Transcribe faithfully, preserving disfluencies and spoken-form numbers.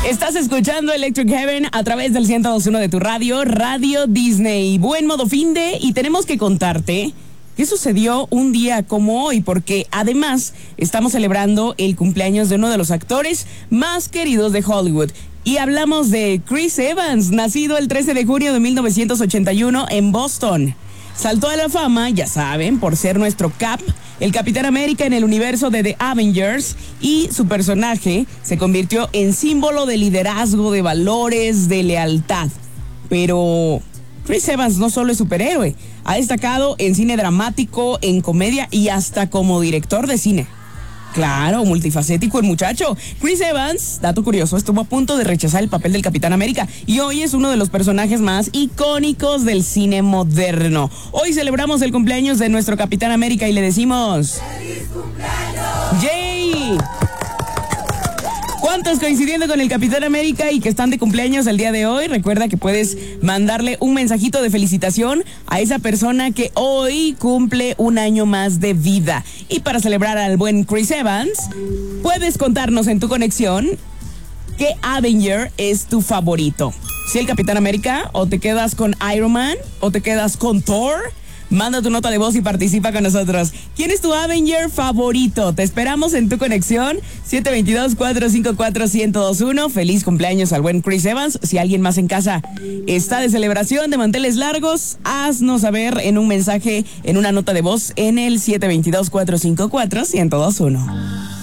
Estás escuchando Electric Heaven a través del ciento dos punto uno de tu radio, Radio Disney. Buen modo finde y tenemos que contarte qué sucedió un día como hoy, porque además estamos celebrando el cumpleaños de uno de los actores más queridos de Hollywood. Y hablamos de Chris Evans, nacido el trece de junio de mil novecientos ochenta y uno en Boston. Saltó a la fama, ya saben, por ser nuestro Cap, el Capitán América en el universo de The Avengers, y su personaje se convirtió en símbolo de liderazgo, de valores, de lealtad. Pero Chris Evans no solo es superhéroe, ha destacado en cine dramático, en comedia y hasta como director de cine. Claro, multifacético el muchacho. Chris Evans, dato curioso, estuvo a punto de rechazar el papel del Capitán América y hoy es uno de los personajes más icónicos del cine moderno. Hoy celebramos el cumpleaños de nuestro Capitán América y le decimos ¡Feliz cumpleaños! ¡Yay! ¿Cuántos coincidiendo con el Capitán América y que están de cumpleaños el día de hoy? Recuerda que puedes mandarle un mensajito de felicitación a esa persona que hoy cumple un año más de vida. Y para celebrar al buen Chris Evans, puedes contarnos en tu conexión qué Avenger es tu favorito. Si el Capitán América, o te quedas con Iron Man, o te quedas con Thor. Manda tu nota de voz y participa con nosotros. ¿Quién es tu Avenger favorito? Te esperamos en tu conexión siete dos dos, cuatro cinco cuatro, uno cero dos uno. Feliz cumpleaños al buen Chris Evans. Si alguien más en casa está de celebración de manteles largos, haznos saber en un mensaje, en una nota de voz en el siete dos dos, cuatro cinco cuatro, uno cero dos uno.